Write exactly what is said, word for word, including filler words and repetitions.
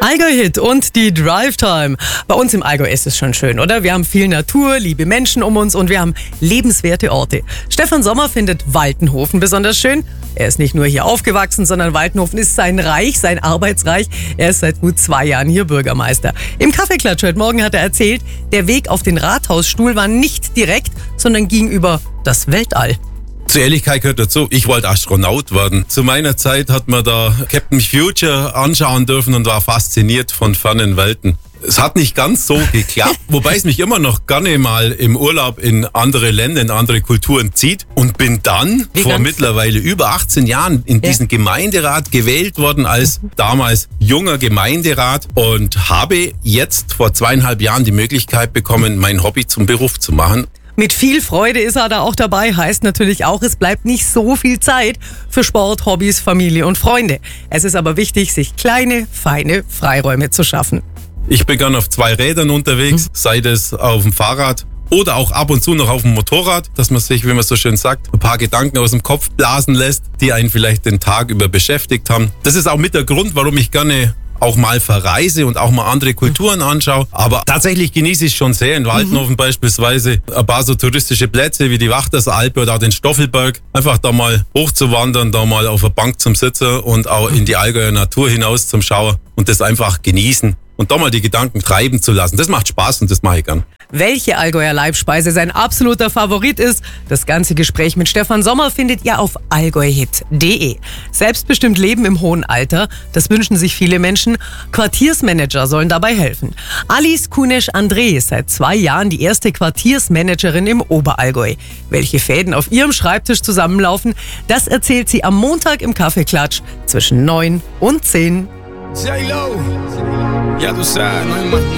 Allgäu-Hit und die Drive-Time. Bei uns im Allgäu ist es schon schön, oder? Wir haben viel Natur, liebe Menschen um uns und wir haben lebenswerte Orte. Stefan Sommer findet Waltenhofen besonders schön. Er ist nicht nur hier aufgewachsen, sondern Waltenhofen ist sein Reich, sein Arbeitsreich. Er ist seit gut zwei Jahren hier Bürgermeister. Im Kaffeeklatsch heute Morgen hat er erzählt, der Weg auf den Rathausstuhl war nicht direkt, sondern ging über das Weltall. Zur Ehrlichkeit gehört dazu, ich wollte Astronaut werden. Zu meiner Zeit hat man da Captain Future anschauen dürfen und war fasziniert von fernen Welten. Es hat nicht ganz so geklappt, wobei es mich immer noch gerne mal im Urlaub in andere Länder, in andere Kulturen zieht. Und bin dann Wie vor ganz? mittlerweile über achtzehn Jahren in Ja. diesen Gemeinderat gewählt worden als damals junger Gemeinderat und habe jetzt vor zweieinhalb Jahren die Möglichkeit bekommen, mein Hobby zum Beruf zu machen. Mit viel Freude ist er da auch dabei, heißt natürlich auch, es bleibt nicht so viel Zeit für Sport, Hobbys, Familie und Freunde. Es ist aber wichtig, sich kleine, feine Freiräume zu schaffen. Ich bin gern auf zwei Rädern unterwegs, sei das auf dem Fahrrad oder auch ab und zu noch auf dem Motorrad, dass man sich, wie man so schön sagt, ein paar Gedanken aus dem Kopf blasen lässt, die einen vielleicht den Tag über beschäftigt haben. Das ist auch mit der Grund, warum ich gerne auch mal verreise und auch mal andere Kulturen anschaue. Aber tatsächlich genieße ich schon sehr in Waltenhofen mhm. beispielsweise ein paar so touristische Plätze wie die Wachtersalpe oder auch den Stoffelberg. Einfach da mal hochzuwandern, da mal auf der Bank zum Sitzen und auch in die Allgäuer Natur hinaus zum Schauen und das einfach genießen und da mal die Gedanken treiben zu lassen. Das macht Spaß und das mache ich gern. Welche Allgäuer Leibspeise sein absoluter Favorit ist, das ganze Gespräch mit Stefan Sommer findet ihr auf allgäuhit punkt de. Selbstbestimmt leben im hohen Alter, das wünschen sich viele Menschen. Quartiersmanager sollen dabei helfen. Alice Kunesch-André ist seit zwei Jahren die erste Quartiersmanagerin im Oberallgäu. Welche Fäden auf ihrem Schreibtisch zusammenlaufen, das erzählt sie am Montag im Kaffeeklatsch zwischen neun und zehn. J-Lo, ya tú sabes, no hay más nada.